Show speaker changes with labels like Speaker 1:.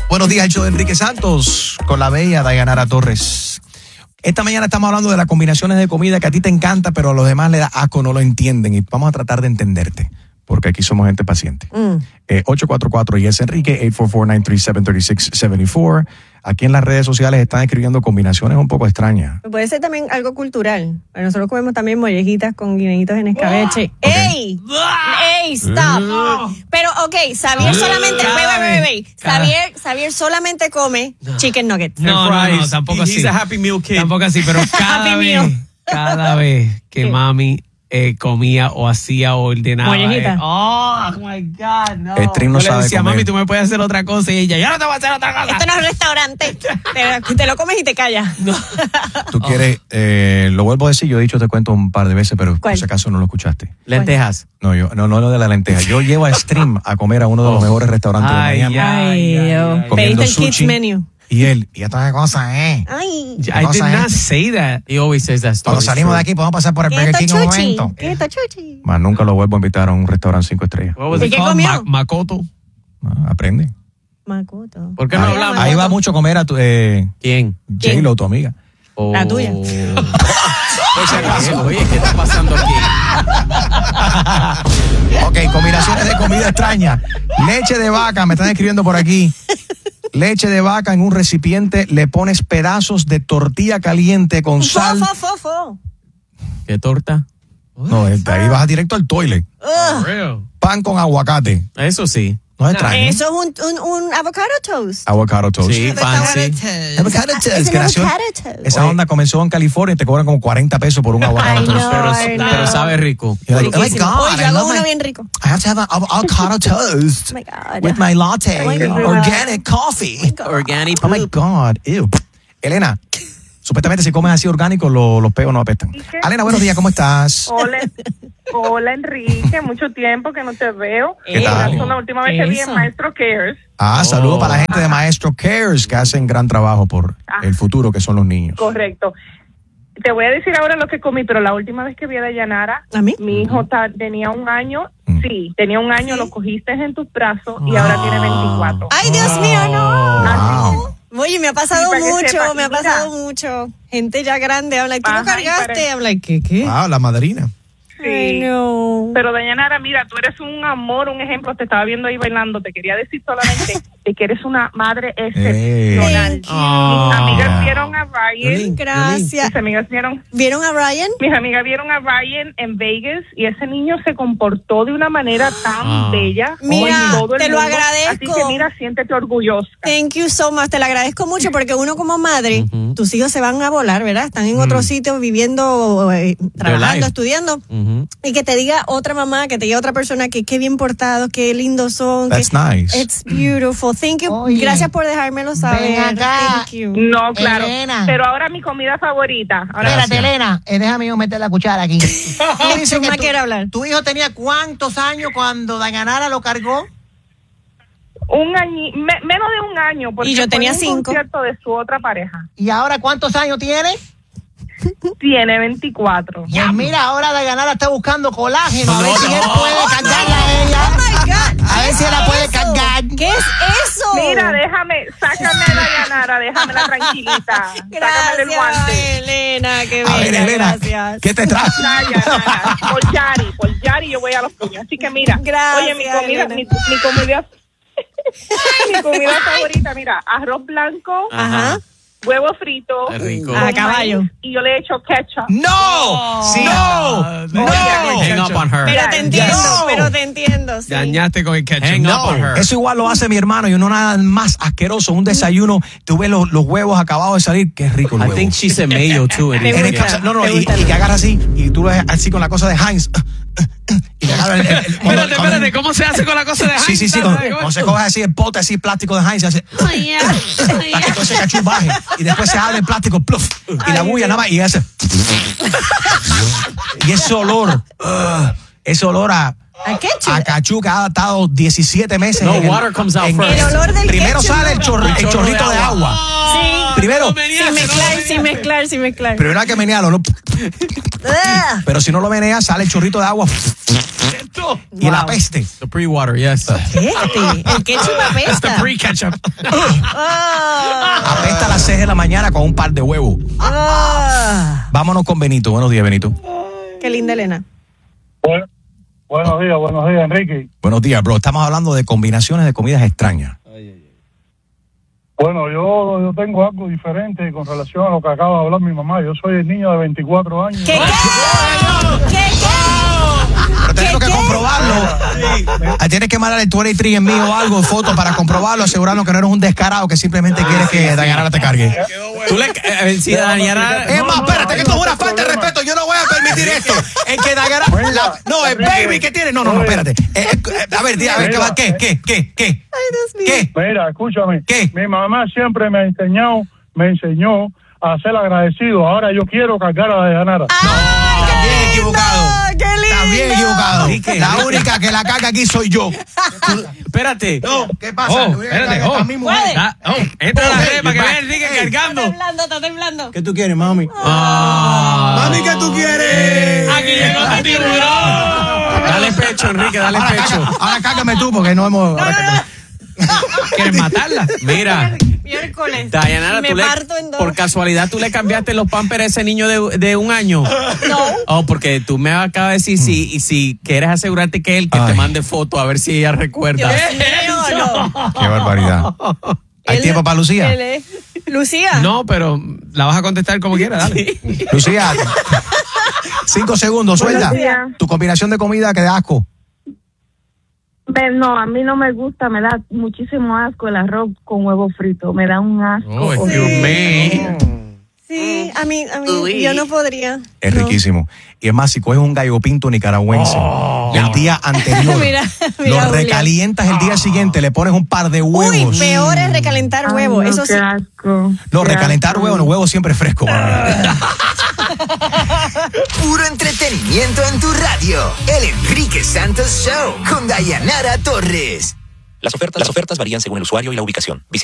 Speaker 1: Buenos días, el show de Enrique Santos con la bella Dayanara Torres. Esta mañana estamos hablando de las combinaciones de comida que a ti te encanta, pero a los demás le da asco, no lo entienden. Y vamos a tratar de entenderte, porque aquí somos gente paciente. 844 y es Enrique, 844-937-3674. Aquí en las redes sociales están escribiendo combinaciones un poco extrañas.
Speaker 2: Puede ser también algo cultural. Nosotros comemos también mollejitas con guineitos en escabeche.
Speaker 1: Okay.
Speaker 2: ¡Ey! ¡Stop! Pero, Xavier solamente... Xavier solamente come chicken nuggets.
Speaker 3: No, tampoco así.
Speaker 4: He's a Happy Meal kid.
Speaker 3: Tampoco así, pero cada vez que mami comía o hacía o ordenaba.
Speaker 2: Mollejita.
Speaker 3: Oh my God, no.
Speaker 1: Stream no
Speaker 3: Yo le
Speaker 1: sabe
Speaker 3: decía,
Speaker 1: comer.
Speaker 3: mami, tú me puedes hacer otra cosa. Y ella, yo no te voy a hacer otra cosa.
Speaker 2: Esto no es un restaurante. Te lo comes y te callas. No.
Speaker 1: Tú quieres, lo vuelvo a decir, yo he dicho, te cuento un par de veces, pero
Speaker 2: ¿Cuál?
Speaker 1: por si acaso no lo escuchaste.
Speaker 4: Lentejas.
Speaker 1: No, no de la lenteja. Yo llevo a Stream a comer a uno de los mejores restaurantes de Miami.
Speaker 2: Dios.
Speaker 1: Comiendo
Speaker 2: Pediste el kids
Speaker 1: sushi.
Speaker 2: menu.
Speaker 1: Y esta cosa,
Speaker 2: Ay.
Speaker 3: I did not say that.
Speaker 4: He always says that story.
Speaker 1: Cuando salimos de aquí podemos pasar por el Burger King un momento.
Speaker 2: ¿Qué es chuchi?
Speaker 1: Más nunca lo vuelvo a invitar a un restaurante 5 estrellas.
Speaker 3: What was
Speaker 2: ¿Y
Speaker 3: it
Speaker 2: qué
Speaker 3: called?
Speaker 2: comió?
Speaker 3: Makoto.
Speaker 1: Aprende.
Speaker 2: Makoto.
Speaker 3: ¿Por qué no hablamos?
Speaker 1: Ahí va mucho a comer a tu
Speaker 4: ¿Quién?
Speaker 1: J-Lo, tu amiga.
Speaker 2: La tuya.
Speaker 4: Por si acaso. Oye, ¿qué está pasando aquí?
Speaker 1: Ok, combinaciones de comida extraña. Leche de vaca, me están escribiendo por aquí. Leche de vaca en un recipiente, le pones pedazos de tortilla caliente con sal.
Speaker 2: Fo.
Speaker 4: ¿Qué torta?
Speaker 1: No, de ahí vas directo al toilet.
Speaker 3: For real.
Speaker 1: Pan con aguacate.
Speaker 4: Eso sí.
Speaker 1: No es extraño.
Speaker 2: Eso es un avocado toast.
Speaker 1: Avocado toast.
Speaker 4: Sí, fancy.
Speaker 1: Avocado toast.
Speaker 2: Es un
Speaker 1: que nació-
Speaker 2: avocado toast.
Speaker 1: Esa onda comenzó en California y te cobran como 40 pesos por un avocado
Speaker 2: I
Speaker 1: toast.
Speaker 2: know.
Speaker 4: Pero sabe rico.
Speaker 1: You're like, oh my
Speaker 2: Riquísimo.
Speaker 1: God,
Speaker 2: Oye, yo
Speaker 1: I
Speaker 2: hago
Speaker 1: love
Speaker 2: uno
Speaker 1: my-
Speaker 2: bien rico.
Speaker 1: I have to have an avocado toast
Speaker 2: Oh my God.
Speaker 1: with my latte,
Speaker 2: Oh my God.
Speaker 1: organic coffee.
Speaker 4: Organic
Speaker 1: Oh my God, ew. Elena, supuestamente si comes así orgánico, los peos no apestan. Elena, buenos días, ¿cómo estás?
Speaker 5: Hola Enrique, mucho tiempo que no te veo.
Speaker 1: ¿Qué tal?
Speaker 5: La última vez que vi en Maestro Cares.
Speaker 1: Saludos para la gente de Maestro Cares que hacen gran trabajo por el futuro que son los niños.
Speaker 5: Correcto. Te voy a decir ahora lo que comí, pero la última vez que vi a Dayanara,
Speaker 2: ¿A mí?
Speaker 5: mi hijo tenía 1 año. Sí, tenía 1 año, lo cogiste en tus brazos y ahora tiene 24.
Speaker 2: Ay, Dios mío, no.
Speaker 1: Wow.
Speaker 2: Oye, me ha pasado
Speaker 5: Sí, para que
Speaker 2: mucho,
Speaker 5: sepas,
Speaker 2: me ha
Speaker 5: mira.
Speaker 2: pasado mucho. Gente ya grande, habla, ¿tú lo
Speaker 5: Ajá, y
Speaker 2: cargaste?
Speaker 5: para-
Speaker 2: Habla, ¿qué?
Speaker 1: Wow, la madrina.
Speaker 2: Ay, no.
Speaker 5: Pero Dayanara, mira, tú eres un amor, un ejemplo. Te estaba viendo ahí bailando. Te quería decir solamente de que eres una madre excepcional.
Speaker 2: Thank you.
Speaker 5: Mis amigas vieron a Ryan.
Speaker 2: Gracias.
Speaker 5: Mis amigas vieron
Speaker 2: ¿Vieron a Ryan?
Speaker 5: Mis amigas vieron a Ryan en Vegas y ese niño se comportó de una manera tan bella.
Speaker 2: Mira,
Speaker 5: con todo el
Speaker 2: te lo
Speaker 5: mundo.
Speaker 2: agradezco.
Speaker 5: Así que mira, siéntete orgullosa.
Speaker 2: Thank you so much, te lo agradezco mucho porque uno como madre, tus hijos se van a volar, ¿verdad? Están en otro sitio viviendo, trabajando,
Speaker 4: life.
Speaker 2: estudiando. Y que te diga otra mamá, que te diga otra persona que qué bien portados, qué lindos son.
Speaker 1: That's
Speaker 2: que
Speaker 1: nice.
Speaker 2: It's beautiful. Thank you.
Speaker 6: Oye,
Speaker 2: Gracias por dejármelo saber.
Speaker 6: ven acá.
Speaker 2: Thank you.
Speaker 5: No, claro.
Speaker 6: Elena.
Speaker 5: Pero ahora mi comida favorita. Ahora
Speaker 6: Espérate, Elena, déjame yo meter la cuchara aquí. Tú dices
Speaker 2: Chuma
Speaker 6: que
Speaker 2: quiere hablar.
Speaker 6: tu hijo tenía ¿cuántos años cuando Dayanara lo cargó?
Speaker 5: 1 año, menos de 1 año, porque
Speaker 2: Y yo
Speaker 5: fue
Speaker 2: tenía
Speaker 5: en un
Speaker 2: 5.
Speaker 5: concierto de su otra pareja.
Speaker 6: ¿Y ahora cuántos años tiene?
Speaker 5: Tiene 24.
Speaker 6: Pues mira, ahora Dayanara está buscando colágeno. A ver si él puede cargarla a
Speaker 2: Oh
Speaker 6: ella.
Speaker 2: my God.
Speaker 6: A ver si él la puede
Speaker 2: Eso.
Speaker 6: cargar.
Speaker 2: ¿Qué es eso?
Speaker 5: Mira, sácame a Dayanara, déjamela tranquilita. Sácame del
Speaker 2: Gracias,
Speaker 5: guante.
Speaker 2: Elena, qué
Speaker 1: A ver,
Speaker 2: bella,
Speaker 1: Elena,
Speaker 2: gracias.
Speaker 1: ¿qué te trae?
Speaker 5: Dayanara, por Yari yo voy a los puños. Así que mira,
Speaker 2: Gracias,
Speaker 5: oye, mi comida,
Speaker 2: Elena.
Speaker 5: mi comida, mi comida favorita, mira, arroz blanco,
Speaker 2: Ajá.
Speaker 5: huevo frito,
Speaker 4: Qué rico.
Speaker 2: A caballo.
Speaker 5: y yo le echo ketchup.
Speaker 1: ¡No!
Speaker 3: Sí.
Speaker 1: ¡No! ¡No!
Speaker 4: Hang up on her.
Speaker 2: Pero te entiendo,
Speaker 1: No.
Speaker 2: pero te entiendo. Sí.
Speaker 3: Dañaste con el ketchup.
Speaker 4: Hang
Speaker 3: No.
Speaker 4: up on her.
Speaker 1: Eso igual lo hace mi hermano y uno nada más asqueroso. Un desayuno, tú ves los huevos acabados de salir. Qué rico el
Speaker 4: I
Speaker 1: huevo.
Speaker 4: think she said mayo too.
Speaker 2: Me
Speaker 1: En el
Speaker 2: gusta.
Speaker 1: caso- no,
Speaker 2: ¿Te
Speaker 1: y
Speaker 2: gusta?
Speaker 1: que agarra así y tú lo ves así con la cosa de Heinz. Y le agarra
Speaker 3: Espérate, ¿cómo se hace con la cosa de
Speaker 1: Sí, sí, sí. Cuando se coge así el pote así plástico de Heinz, se hace para que todo ese cachú baje. Y después se abre el plástico, pluf, y la bulla nada más y hace. Y ese olor a
Speaker 2: ¿A ketchup?
Speaker 1: a cachú que ha estado 17 meses.
Speaker 4: No,
Speaker 1: en
Speaker 4: water comes out first.
Speaker 2: El olor del
Speaker 1: Primero
Speaker 2: ketchup,
Speaker 1: sale el
Speaker 2: no.
Speaker 1: chorrito de agua.
Speaker 2: Sí.
Speaker 1: Primero
Speaker 3: lo meneas,
Speaker 2: Sin mezclar.
Speaker 1: Primero hay que menearlo, ¿no?
Speaker 2: Ah.
Speaker 1: Pero si no lo menea, sale el chorrito de agua. Y la peste.
Speaker 4: The pre-water, yes.
Speaker 2: El ketchup
Speaker 3: That's the
Speaker 2: apesta.
Speaker 3: pre-ketchup.
Speaker 1: Apesta a las 6 de la mañana con un par de huevos. Vámonos con Benito. Buenos días, Benito.
Speaker 2: Qué linda Elena.
Speaker 7: Buenos días, Enrique.
Speaker 1: Buenos días, bro. Estamos hablando de combinaciones de comidas extrañas.
Speaker 7: Bueno, yo tengo algo diferente con relación a lo que acaba de hablar mi mamá. Yo soy el niño de 24 años.
Speaker 2: ¿Qué?
Speaker 1: Pero tenemos que comprobarlo. Tienes que mandar el 23 en mí o algo, foto para comprobarlo, asegurarnos que no eres un descarado que simplemente quieres que Dayanara te cargue.
Speaker 4: Tú le, si Dayanara...
Speaker 1: Es más, espérate, que esto es una falta de respeto. Yo no voy a permitir esto. El que Dayanara... No, el baby que tiene... No, espérate. A ver, ¿qué?
Speaker 2: Ay, Dios mío.
Speaker 1: ¿Qué?
Speaker 7: Mira, escúchame.
Speaker 1: ¿Qué?
Speaker 7: Mi mamá siempre me enseñó a ser agradecido. Ahora yo quiero cargar a Dayanara.
Speaker 1: Estás bien equivocado.
Speaker 2: ¡Qué lindo!
Speaker 1: Estás bien equivocado.
Speaker 4: Enrique,
Speaker 1: La única que la carga aquí soy yo.
Speaker 4: Espérate.
Speaker 1: No, ¿qué pasa?
Speaker 3: Espérate,
Speaker 1: A mi mujer.
Speaker 3: Entra a la red para que vea Enrique cargando.
Speaker 2: Está temblando.
Speaker 1: ¿Qué tú quieres, mami? Mami, ¿qué tú quieres?
Speaker 3: Aquí llegó tu tiburón.
Speaker 4: Dale pecho, Enrique, dale pecho.
Speaker 1: Ahora cárgame tú porque no hemos...
Speaker 3: ¿Quieres matarla?
Speaker 4: Mira,
Speaker 2: Miércoles.
Speaker 4: Dayanara,
Speaker 2: Me parto en dos.
Speaker 4: por casualidad tú le cambiaste los pampers a ese niño de 1 año.
Speaker 2: No.
Speaker 4: Oh, porque tú me acabas de decir si quieres asegurarte que él que te
Speaker 1: Ay.
Speaker 4: mande foto a ver si ella recuerda.
Speaker 2: Dios mío, no.
Speaker 1: Qué barbaridad. ¿Hay
Speaker 2: Él-
Speaker 1: tiempo para Lucía?
Speaker 2: él es- Lucía.
Speaker 3: No, pero la vas a contestar como quieras, dale.
Speaker 1: Lucía, 5 segundos, suelta.
Speaker 5: Buenos días.
Speaker 1: Tu combinación de comida que da asco.
Speaker 5: No, a mí no me gusta, me da muchísimo asco el arroz con huevo frito, me da un asco.
Speaker 3: Oh,
Speaker 5: horrible.
Speaker 3: Dios mío.
Speaker 2: Sí, a mí, yo no podría.
Speaker 1: Es
Speaker 2: No.
Speaker 1: riquísimo. Y es más, si coges un gallo pinto nicaragüense del día anterior,
Speaker 2: Mira,
Speaker 1: lo
Speaker 2: Julio.
Speaker 1: recalientas el día siguiente, le pones un par de huevos.
Speaker 2: Uy, peor es recalentar
Speaker 5: Ay,
Speaker 2: huevo.
Speaker 5: no,
Speaker 2: Eso sí.
Speaker 5: qué asco.
Speaker 1: No,
Speaker 5: Qué
Speaker 1: recalentar
Speaker 5: asco.
Speaker 1: huevos, los huevos siempre frescos.
Speaker 8: Puro entretenimiento en tu radio. El Enrique Santos Show con Dayanara Torres.
Speaker 9: Las ofertas varían según el usuario y la ubicación.